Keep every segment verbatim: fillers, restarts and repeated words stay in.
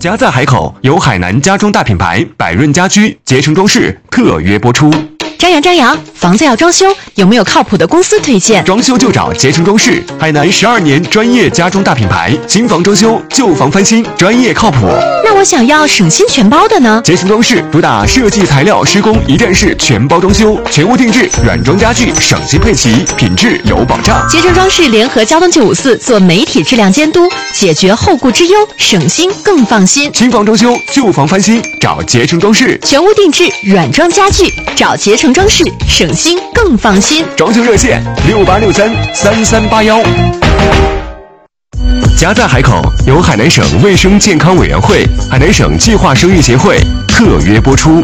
家在海口，由海南家装大品牌百润家居捷成装饰特约播出。 张扬，张扬，房子要装修，有没有靠谱的公司推荐？ 装修就找捷成装饰，海南十二年专业家装大品牌，新房装修、旧房翻新，专业靠谱。 那我想要省心全包的呢？ 捷成装饰主打设计、材料、施工一站式全包装修，全屋定制，软装家具，省心配齐，品质有保障。 捷成装饰联合交通九五四做媒体质量监督，解决后顾之忧，省心更放心。 新房装修、旧房翻新，找捷成装饰； 全屋定制，软装家具，找捷成装饰，省心更放心。 装修热线六八六三三三八幺。家在海口，由海南省卫生健康委员会、海南省计划生育协会特约播出。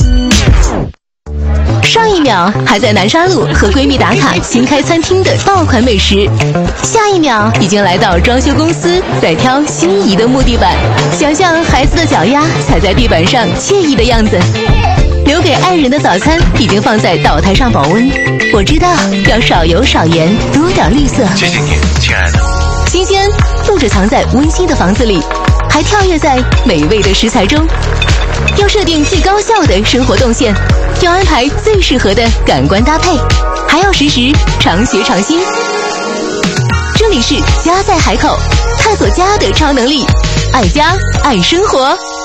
上一秒还在南沙路和闺蜜打卡新开餐厅的爆款美食，下一秒已经来到装修公司在挑心仪的木地板，想象孩子的脚丫踩在地板上惬意的样子。留给爱人的早餐已经放在岛台上保温，我知道要少油少盐，多点绿色。 谢谢你，亲爱的。 新鲜不只藏在温馨的房子里，还跳跃在美味的食材中。要设定最高效的生活动线，要安排最适合的感官搭配，还要时时常学常新。这里是家在海口，探索家的超能力，爱家爱生活。